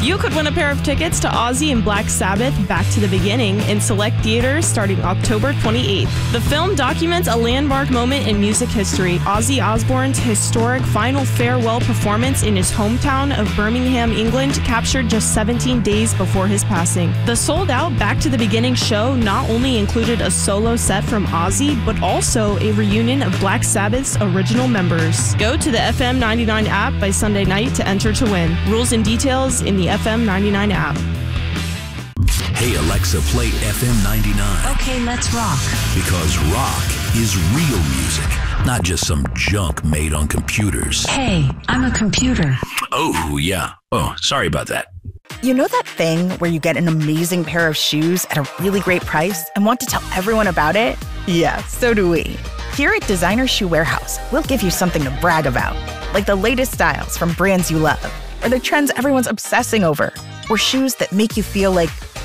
You could win a pair of tickets to Ozzy and Black Sabbath Back to the Beginning in select theaters starting October 28th. The film documents a landmark moment in music history, Ozzy Osbourne's historic final farewell performance in his hometown of Birmingham, England, captured just 17 days before his passing. The sold-out Back to the Beginning show not only included a solo set from Ozzy, but also a reunion of Black Sabbath's original members. Go to the FM 99 app by Sunday night to enter to win. Rules and details in the FM 99 app. Hey Alexa, play FM 99. Okay, let's rock. Because rock is real music, not just some junk made on computers. Hey, I'm a computer. Oh, yeah. Oh, sorry about that. You know that thing where you get an amazing pair of shoes at a really great price and want to tell everyone about it? Yeah, so do we. Here at Designer Shoe Warehouse, we'll give you something to brag about, like the latest styles from brands you love, or the trends everyone's obsessing over, or shoes that make you feel like